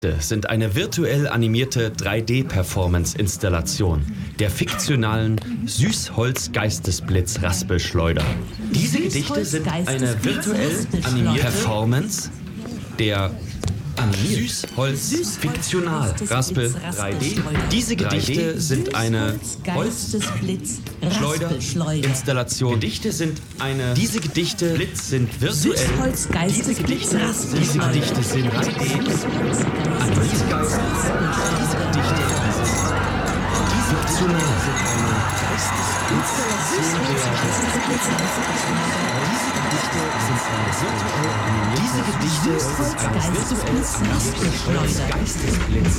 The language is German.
Sind eine virtuell animierte 3D-Performance-Installation der fiktionalen Süßholz-Geistesblitz-Raspelschleuder. Diese Gedichte sind eine virtuell animierte Performance der Süßholz-Fiktional-Raspel 3D. Diese Gedichte sind eine Holzschleuder-Installation. Diese Gedichte sind virtuell. Diese Gedichte sind 3D. Diese Gedichte sind eine virtuelle Geistesblitz.